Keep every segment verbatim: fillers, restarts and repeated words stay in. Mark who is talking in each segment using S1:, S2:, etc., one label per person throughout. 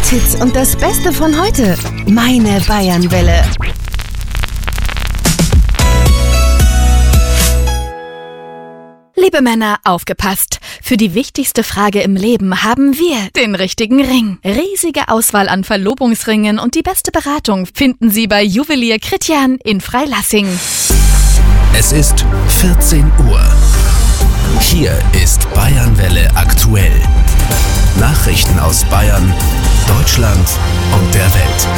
S1: Hit-Hits und das Beste von heute. Meine Bayernwelle.
S2: Liebe Männer, aufgepasst! Für die wichtigste Frage im Leben haben wir den richtigen Ring. Riesige Auswahl an Verlobungsringen und die beste Beratung finden Sie bei Juwelier Kritjan in Freilassing.
S3: Es ist vierzehn Uhr. Hier ist Bayernwelle aktuell. Nachrichten aus Bayern, Deutschland und der Welt.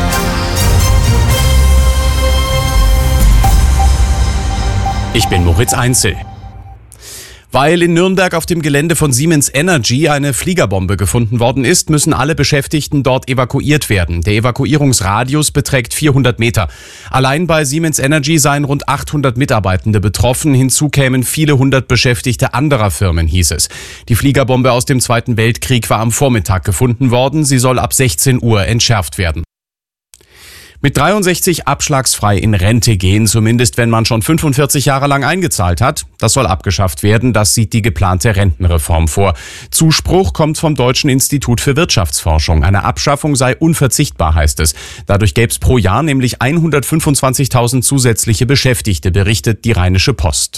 S4: Ich bin Moritz Einzel. Weil in Nürnberg auf dem Gelände von Siemens Energy eine Fliegerbombe gefunden worden ist, müssen alle Beschäftigten dort evakuiert werden. Der Evakuierungsradius beträgt vierhundert Meter. Allein bei Siemens Energy seien rund achthundert Mitarbeitende betroffen. Hinzu kämen viele hundert Beschäftigte anderer Firmen, hieß es. Die Fliegerbombe aus dem Zweiten Weltkrieg war am Vormittag gefunden worden. Sie soll ab sechzehn Uhr entschärft werden. Mit dreiundsechzig abschlagsfrei in Rente gehen, zumindest wenn man schon fünfundvierzig Jahre lang eingezahlt hat. Das soll abgeschafft werden, das sieht die geplante Rentenreform vor. Zuspruch kommt vom Deutschen Institut für Wirtschaftsforschung. Eine Abschaffung sei unverzichtbar, heißt es. Dadurch gäbe es pro Jahr nämlich hundertfünfundzwanzigtausend zusätzliche Beschäftigte, berichtet die Rheinische Post.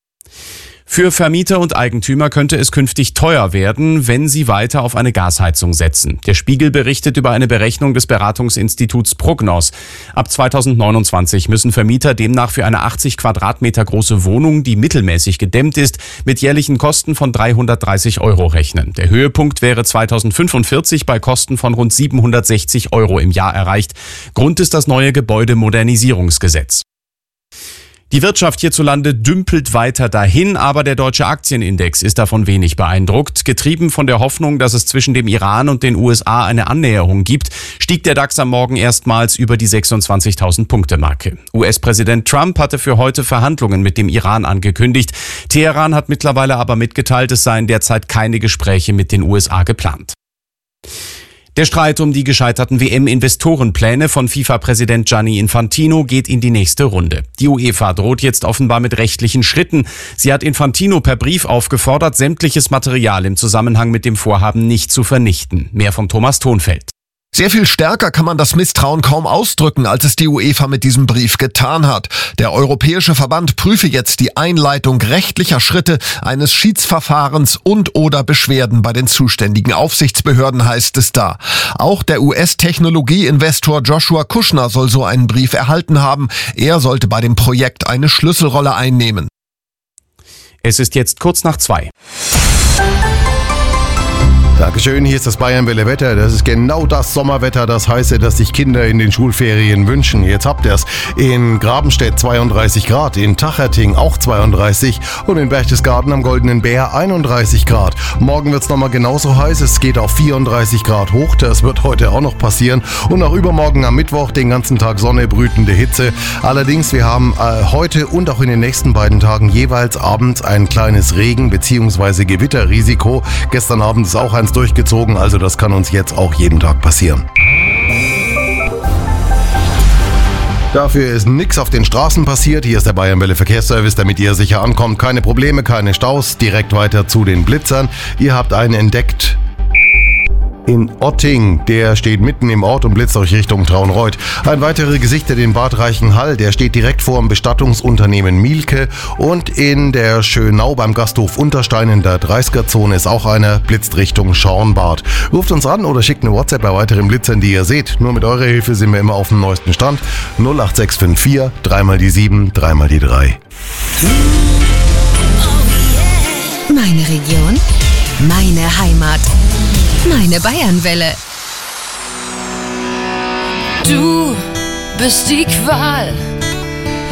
S4: Für Vermieter und Eigentümer könnte es künftig teuer werden, wenn sie weiter auf eine Gasheizung setzen. Der Spiegel berichtet über eine Berechnung des Beratungsinstituts Prognos. Ab zweitausendneunundzwanzig müssen Vermieter demnach für eine achtzig Quadratmeter große Wohnung, die mittelmäßig gedämmt ist, mit jährlichen Kosten von dreihundertdreißig Euro rechnen. Der Höhepunkt wäre zweitausendfünfundvierzig bei Kosten von rund siebenhundertsechzig Euro im Jahr erreicht. Grund ist das neue Gebäudemodernisierungsgesetz. Die Wirtschaft hierzulande dümpelt weiter dahin, aber der deutsche Aktienindex ist davon wenig beeindruckt. Getrieben von der Hoffnung, dass es zwischen dem Iran und den U S A eine Annäherung gibt, stieg der DAX am Morgen erstmals über die sechsundzwanzigtausend Punkte Marke. U S-Präsident Trump hatte für heute Verhandlungen mit dem Iran angekündigt. Teheran hat mittlerweile aber mitgeteilt, es seien derzeit keine Gespräche mit den U S A geplant. Der Streit um die gescheiterten W M-Investorenpläne von FIFA-Präsident Gianni Infantino geht in die nächste Runde. Die UEFA droht jetzt offenbar mit rechtlichen Schritten. Sie hat Infantino per Brief aufgefordert, sämtliches Material im Zusammenhang mit dem Vorhaben nicht zu vernichten. Mehr von Thomas Thonfeld.
S5: Sehr viel stärker kann man das Misstrauen kaum ausdrücken, als es die UEFA mit diesem Brief getan hat. Der Europäische Verband prüfe jetzt die Einleitung rechtlicher Schritte, eines Schiedsverfahrens und oder Beschwerden bei den zuständigen Aufsichtsbehörden, heißt es da. Auch der U S-Technologie-Investor Joshua Kushner soll so einen Brief erhalten haben. Er sollte bei dem Projekt eine Schlüsselrolle einnehmen.
S4: Es ist jetzt kurz nach zwei.
S6: Dankeschön, hier ist das Bayernwelle Wetter. Das ist genau das Sommerwetter, das heiße, dass sich Kinder in den Schulferien wünschen. Jetzt habt ihr's. In Grabenstedt zweiunddreißig Grad, in Tacherting auch zweiunddreißig und in Berchtesgaden am Goldenen Bär einunddreißig Grad. Morgen wird's nochmal genauso heiß, es geht auf vierunddreißig Grad hoch, das wird heute auch noch passieren. Und auch übermorgen am Mittwoch den ganzen Tag Sonne, brütende Hitze. Allerdings, wir haben äh, heute und auch in den nächsten beiden Tagen jeweils abends ein kleines Regen- bzw. Gewitterrisiko. Gestern Abend ist auch ein durchgezogen, also das kann uns jetzt auch jeden Tag passieren. Dafür ist nichts auf den Straßen passiert. Hier ist der Bayernwelle Verkehrsservice, damit ihr sicher ankommt. Keine Probleme, keine Staus. Direkt weiter zu den Blitzern. Ihr habt einen entdeckt in Otting, der steht mitten im Ort und blitzt euch Richtung Traunreut. Ein weiterer Gesichter, den Bad Reichenhall, der steht direkt vor dem Bestattungsunternehmen Mielke. Und in der Schönau beim Gasthof Unterstein in der dreißiger-Zone ist auch einer, blitzt Richtung Schornbad. Ruft uns an oder schickt eine WhatsApp bei weiteren Blitzern, die ihr seht. Nur mit eurer Hilfe sind wir immer auf dem neuesten Stand. null acht sechs fünf vier, dreimal die sieben, dreimal die drei.
S1: Meine Region, meine Heimat, meine Bayernwelle.
S7: Du bist die Qual